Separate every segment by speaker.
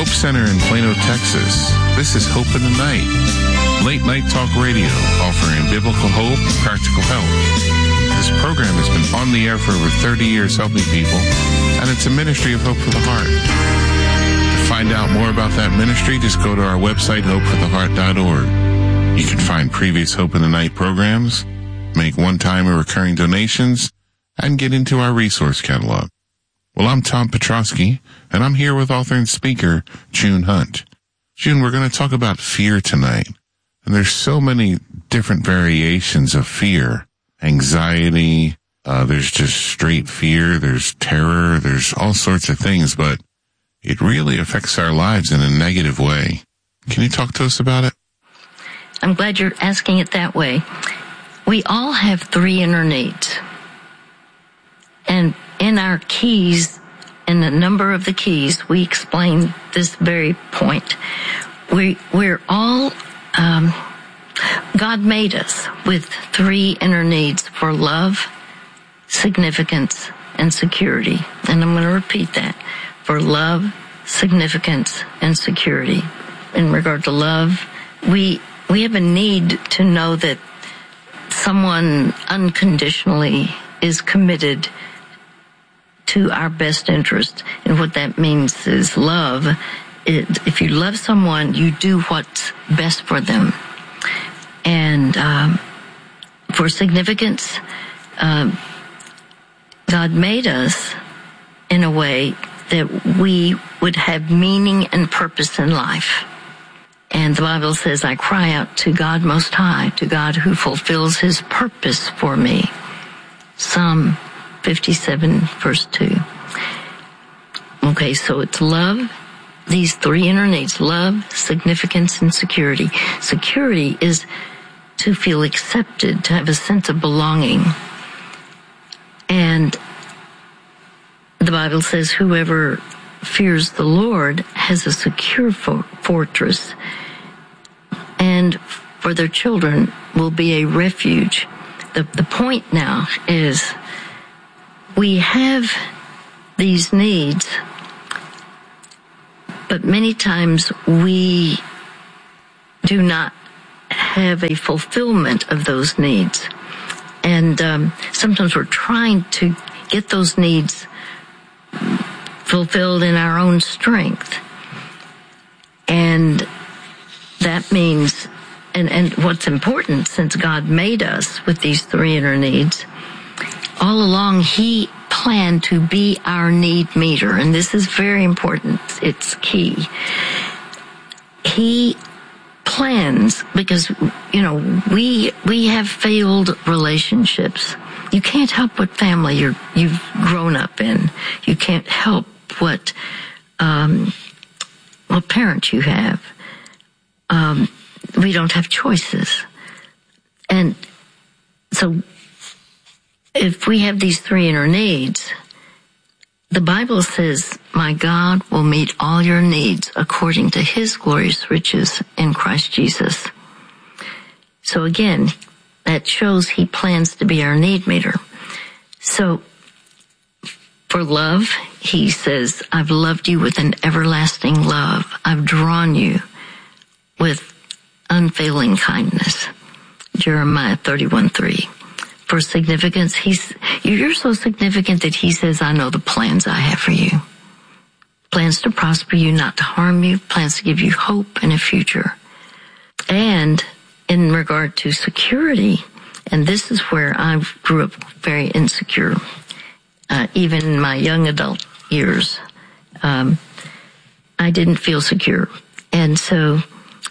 Speaker 1: Center in Plano, Texas. This is Hope in the Night. Late night talk radio offering biblical hope and practical help. This program has been on the air for over 30 years helping people, and it's a ministry of Hope for the Heart. To find out more about that ministry, just go to our website, hopefortheheart.org. You can find previous Hope in the Night programs, make one-time or recurring donations, and get into our resource catalog. Well, I'm Tom Petrosky, and I'm here with author and speaker June Hunt. June, we're going to talk about fear tonight. And there's so many different variations of fear. Anxiety, there's just straight fear, there's terror, there's all sorts of things, but it really affects our lives in a negative way. Can you talk to us about it?
Speaker 2: I'm glad you're asking it that way. We all have three inner needs. And in our keys, in a number of the keys, we explain this very point. We're all, God made us with three inner needs for love, significance, and security. And I'm going to repeat that. For love, significance, and security. In regard to love, we have a need to know that someone unconditionally is committed to our best interest. And what that means is love. If you love someone, you do what's best for them. And for significance, God made us in a way that we would have meaning and purpose in life. And the Bible says, I cry out to God Most High, to God who fulfills His purpose for me. Psalm 57, verse 2. Okay, so it's love, these three inner needs, love, significance, and security. Security is to feel accepted, to have a sense of belonging. And the Bible says whoever fears the Lord has a secure fortress, and for their children will be a refuge. The point now is we have these needs, but many times we do not have a fulfillment of those needs. And sometimes we're trying to get those needs fulfilled in our own strength. And that means, and what's important, since God made us with these three inner needs, all along He planned to be our need meter. And this is very important. It's key. He plans, because, we have failed relationships. You can't help what family you've grown up in. You can't help what parents you have. We don't have choices. And so if we have these three inner needs, the Bible says, my God will meet all your needs according to His glorious riches in Christ Jesus. So again, that shows He plans to be our need meter. So for love, He says, I've loved you with an everlasting love. I've drawn you with unfailing kindness. Jeremiah 31:3. For significance, you're so significant that He says, I know the plans I have for you. Plans to prosper you, not to harm you. Plans to give you hope and a future. And in regard to security, and this is where I grew up very insecure, even in my young adult years, I didn't feel secure. And so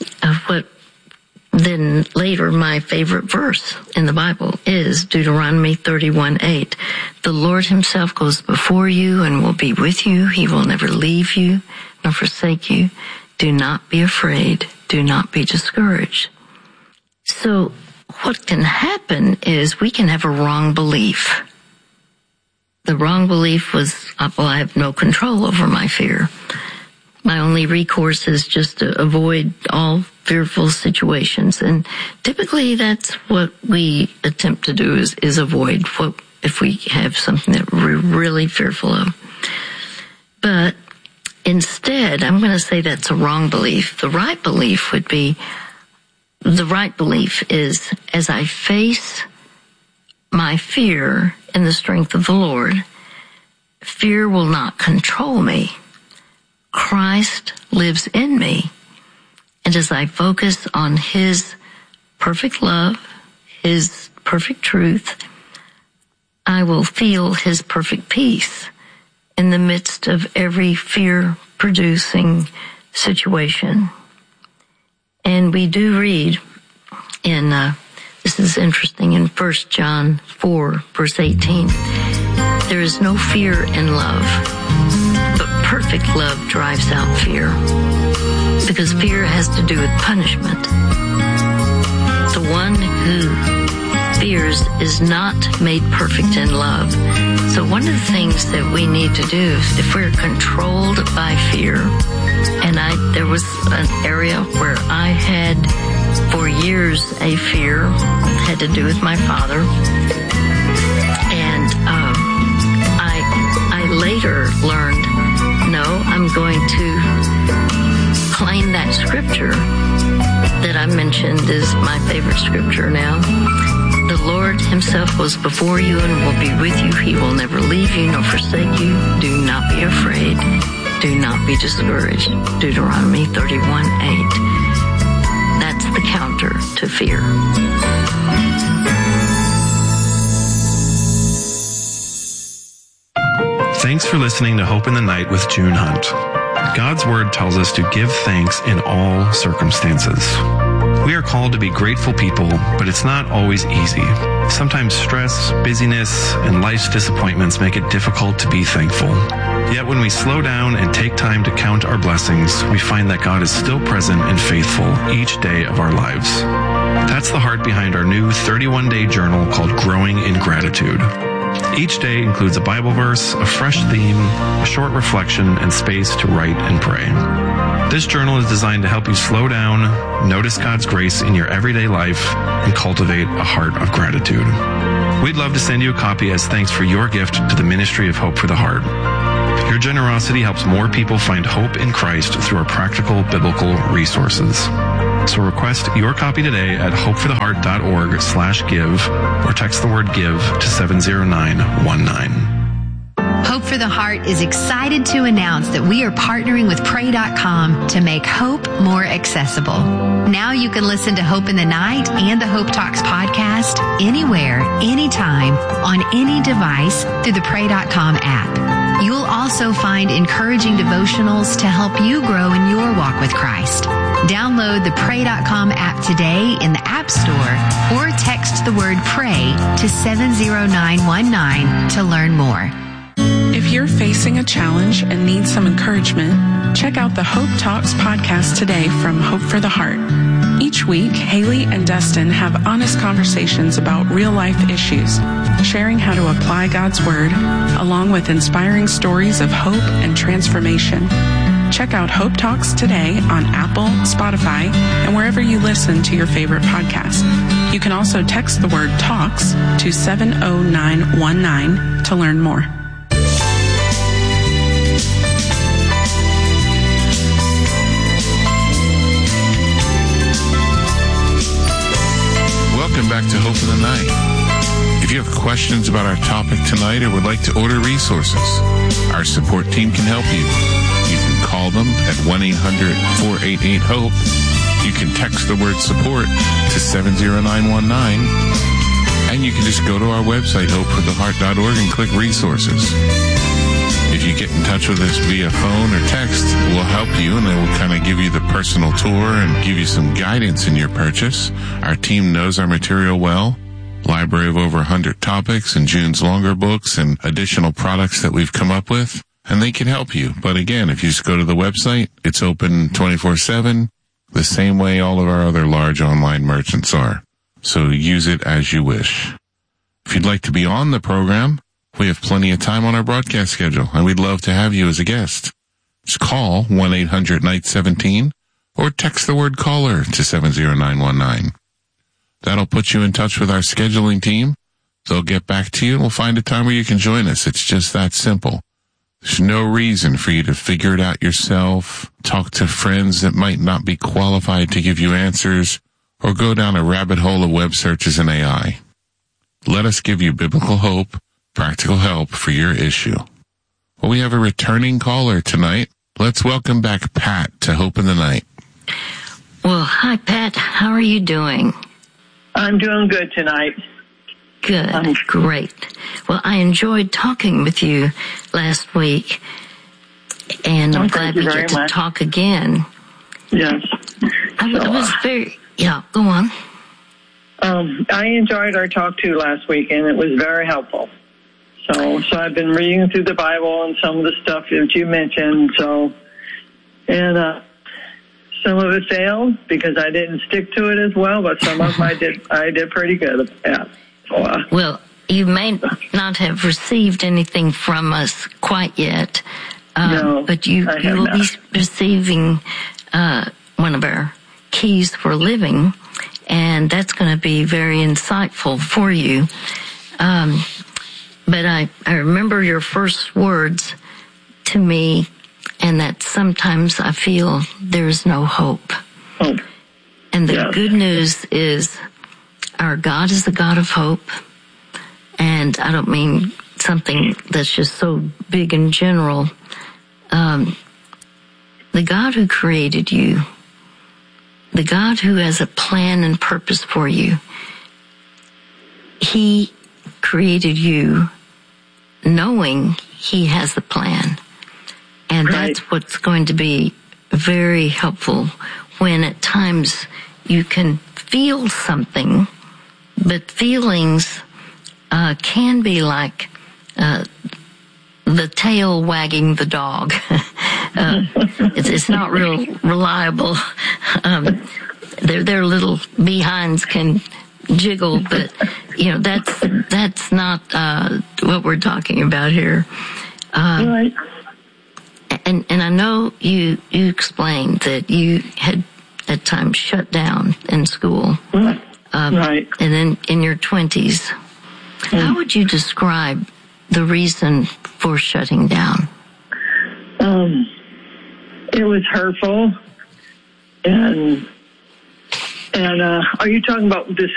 Speaker 2: then later, my favorite verse in the Bible is Deuteronomy 31:8. The Lord Himself goes before you and will be with you. He will never leave you nor forsake you. Do not be afraid. Do not be discouraged. So what can happen is we can have a wrong belief. The wrong belief was, I have no control over my fear. My only recourse is just to avoid all fearful situations. And typically that's what we attempt to do is avoid if we have something that we're really fearful of. But instead, I'm going to say that's a wrong belief. The right belief is, as I face my fear in the strength of the Lord, fear will not control me. Christ lives in me. And as I focus on His perfect love, His perfect truth, I will feel His perfect peace in the midst of every fear-producing situation. And we do read in, this is interesting, in 1 John 4, verse 18, there is no fear in love, but perfect love drives out fear, because fear has to do with punishment. The one who fears is not made perfect in love. So one of the things that we need to do is, if we're controlled by fear, and there was an area where I had for years a fear, had to do with my father, and I later learned, no, I'm going to claim that scripture that I mentioned is my favorite scripture now. The Lord Himself goes before you and will be with you. He will never leave you nor forsake you. Do not be afraid. Do not be discouraged. Deuteronomy 31:8. That's the counter to fear.
Speaker 3: Thanks for listening to Hope in the Night with June Hunt. God's Word tells us to give thanks in all circumstances. We are called to be grateful people, but it's not always easy. Sometimes stress, busyness, and life's disappointments make it difficult to be thankful. Yet when we slow down and take time to count our blessings, we find that God is still present and faithful each day of our lives. That's the heart behind our new 31-day journal called Growing in Gratitude. Each day includes a Bible verse, a fresh theme, a short reflection, and space to write and pray. This journal is designed to help you slow down, notice God's grace in your everyday life, and cultivate a heart of gratitude. We'd love to send you a copy as thanks for your gift to the Ministry of Hope for the Heart. Your generosity helps more people find hope in Christ through our practical biblical resources. So request your copy today at hopefortheheart.org/give or text the word give to 70919.
Speaker 4: Hope for the Heart is excited to announce that we are partnering with Pray.com to make hope more accessible. Now you can listen to Hope in the Night and the Hope Talks podcast anywhere, anytime, on any device through the Pray.com app. You'll also find encouraging devotionals to help you grow in your walk with Christ. Download the Pray.com app today in the App Store or text the word PRAY to 70919 to learn more.
Speaker 5: If you're facing a challenge and need some encouragement, check out the Hope Talks podcast today from Hope for the Heart. Each week, Haley and Dustin have honest conversations about real-life issues, sharing how to apply God's Word, along with inspiring stories of hope and transformation. Check out Hope Talks today on Apple, Spotify, and wherever you listen to your favorite podcast. You can also text the word TALKS to 70919 to learn more.
Speaker 1: Welcome back to Hope in the Night. If you have questions about our topic tonight or would like to order resources, our support team can help you. You can call them at 1-800-488-HOPE. You can text the word support to 70919. And you can just go to our website, hopefortheheart.org, and click resources. If you get in touch with us via phone or text, we'll help you, and it will kind of give you the personal tour and give you some guidance in your purchase. Our team knows our material well. Library of over 100 topics and June's longer books and additional products that we've come up with, and they can help you. But again, if you just go to the website, it's open 24/7, the same way all of our other large online merchants are. So use it as you wish. If you'd like to be on the program, we have plenty of time on our broadcast schedule, and we'd love to have you as a guest. Just call 1-800-NIGHT-17 or text the word caller to 70919. That'll put you in touch with our scheduling team. They'll get back to you, and we'll find a time where you can join us. It's just that simple. There's no reason for you to figure it out yourself, talk to friends that might not be qualified to give you answers, or go down a rabbit hole of web searches and AI. Let us give you biblical hope, practical help for your issue. Well, we have a returning caller tonight. Let's welcome back Pat to Hope in the Night.
Speaker 2: Well, hi, Pat. How are you doing?
Speaker 6: I'm doing good tonight.
Speaker 2: Good. Great. Well, I enjoyed talking with you last week, and I'm glad we get to talk again.
Speaker 6: Yes.
Speaker 2: I was very... Yeah, go on.
Speaker 6: I enjoyed our talk, too, last week, and it was very helpful. So I've been reading through the Bible and some of the stuff that you mentioned, and some of it failed because I didn't stick to it as well, but some of them I did pretty good at.
Speaker 2: Well, you may not have received anything from us quite yet,
Speaker 6: no,
Speaker 2: but you will be receiving one of our keys for living, and that's going to be very insightful for you. But I remember your first words to me, and that sometimes I feel there's no hope.
Speaker 6: Oh.
Speaker 2: And the good news is our God is a God of hope. And I don't mean something that's just so big and general. The God who created you, the God who has a plan and purpose for you, He created you knowing He has a plan. And that's what's going to be very helpful when at times you can feel something, but feelings can be like the tail wagging the dog. It's not real reliable. Their little behinds can jiggle, but that's not what we're talking about here.
Speaker 6: Right.
Speaker 2: And I know you explained that you had at times shut down in school.
Speaker 6: Right.
Speaker 2: And then in your 20s. How would you describe the reason for shutting down?
Speaker 6: It was hurtful. And are you talking about this